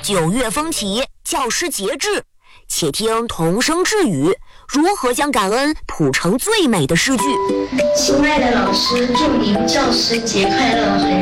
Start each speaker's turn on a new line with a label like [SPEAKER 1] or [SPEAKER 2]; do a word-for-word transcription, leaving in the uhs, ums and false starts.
[SPEAKER 1] 九月风起，教师节至，且听童声致语，如何将感恩谱成最美的诗句。
[SPEAKER 2] 亲爱的老师，祝您教师节快乐！很